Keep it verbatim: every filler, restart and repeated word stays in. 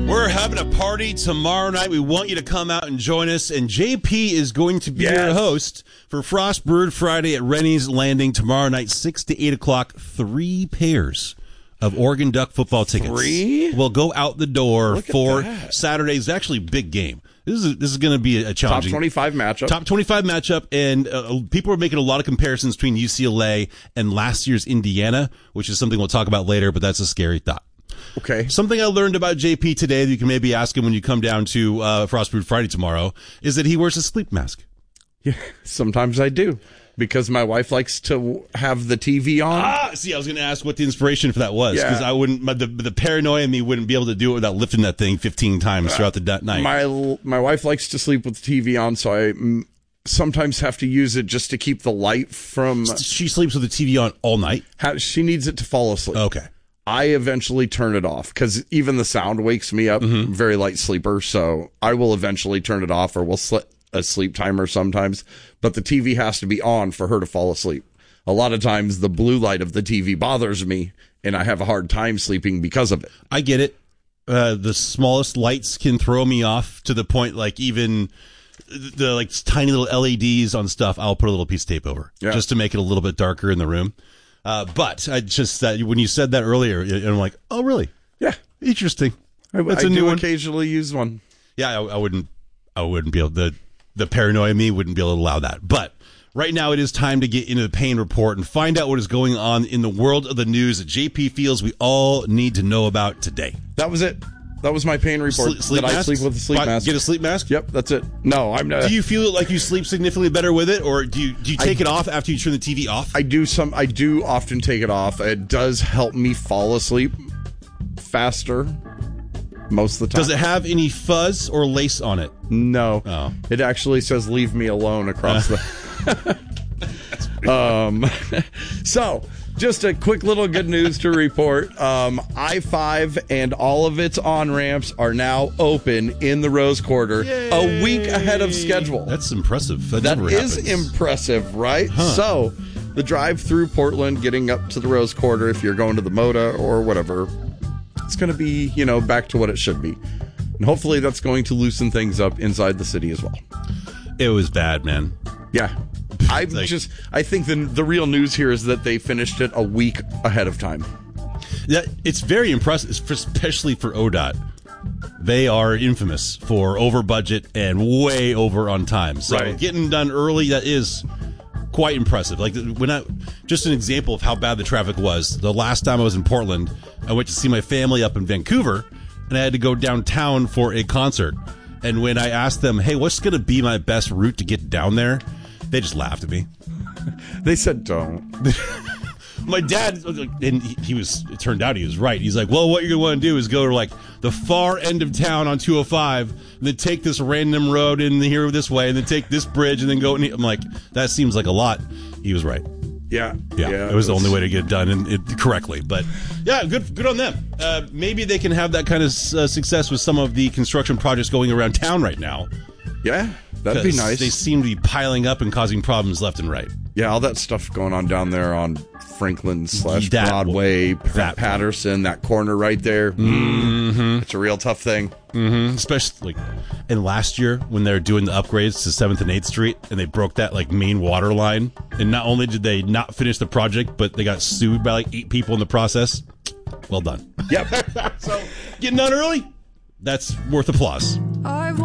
We're having a party tomorrow night. We want you to come out and join us. And J P is going to be Yes. your host for Frost Brewed Friday at Rennie's Landing tomorrow night, six to eight o'clock. Three pairs of Oregon Duck football tickets. Three? Will go out the door Look at for that. Saturday's actually big game. This is this is going to be a Top challenging twenty-five matchup. Top twenty-five matchup, and uh, people are making a lot of comparisons between U C L A and last year's Indiana, which is something we'll talk about later, but that's a scary thought. Okay. Something I learned about J P today that you can maybe ask him when you come down to uh, Frost Brewed Friday tomorrow is that he wears a sleep mask. Yeah, sometimes I do. Because my wife likes to have the T V on. Ah, see, I was going to ask what the inspiration for that was, because Yeah. I wouldn't, the, the paranoia in me wouldn't be able to do it without lifting that thing fifteen times throughout the da- night. My my wife likes to sleep with the T V on, so I mm, sometimes have to use it just to keep the light from. She sleeps with the T V on all night? Ha- she needs it to fall asleep. Okay. I eventually turn it off because even the sound wakes me up. Mm-hmm. I'm a very light sleeper, so I will eventually turn it off, or we'll set a sleep timer sometimes. But the T V has to be on for her to fall asleep. A lot of times the blue light of the T V bothers me, and I have a hard time sleeping because of it. I get it. Uh, the smallest lights can throw me off to the point, like even the like tiny little L E Ds on stuff, I'll put a little piece of tape over Yeah. just to make it a little bit darker in the room. Uh, but I just uh, when you said that earlier, I'm like, oh, really? Yeah, Interesting. I, That's I a new do one. occasionally use one. Yeah, I, I wouldn't. I wouldn't be able to. The paranoia in me wouldn't be able to allow that. But right now, it is time to get into the pain report and find out what is going on in the world of the news that J P feels we all need to know about today. That was it. That was my pain report. Sleep, sleep that I masks? sleep with a sleep Why- mask. Get a sleep mask. Yep, that's it. No, I'm not. Do you feel like you sleep significantly better with it, or do you do you take I- it off after you turn the T V off? I do some. I do often take it off. It does help me fall asleep faster most of the time. Does it have any fuzz or lace on it? No. Oh. It actually says "Leave me alone" across the. um. So, just a quick little good news to report. Um, I five and all of its on ramps are now open in the Rose Quarter, a week ahead of schedule. That's impressive. That, That never is happens. impressive, right? So, the drive through Portland, getting up to the Rose Quarter, if you're going to the Moda or whatever, it's going to be, you know, back to what it should be. And hopefully that's going to loosen things up inside the city as well. It was bad, man. Yeah. I Like- just, I think the the real news here is that they finished it a week ahead of time. That it's very impressive, especially for O D O T. They are infamous for over budget and way over on time. So Right. getting done early, that is quite impressive. Like when I, just an example of how bad the traffic was. The last time I was in Portland, I went to see my family up in Vancouver, and I had to go downtown for a concert. And when I asked them, "Hey, what's going to be my best route to get down there?" they just laughed at me. They said don't. My dad, and he, he was, it turned out he was right. He's like, well, what you're going to want to do is go to like the far end of town on two oh five, and then take this random road in here this way, and then take this bridge, and then go. And I'm like, that seems like a lot. He was right. Yeah. Yeah, it was the only way to get it done and it, correctly. But yeah, good good on them. Uh, maybe they can have that kind of uh, success with some of the construction projects going around town right now. Yeah, that'd be 'Cause nice. They seem to be piling up and causing problems left and right. Yeah, all that stuff going on down there on Franklin slash That- Broadway, that- Patterson, that corner right there. Mm-hmm. It's a real tough thing. Especially like, and last year when they were doing the upgrades to seventh and eighth Street, and they broke that like main water line, and not only did they not finish the project, but they got sued by like eight people in the process. Well done. Yep. So getting done early, that's worth applause. I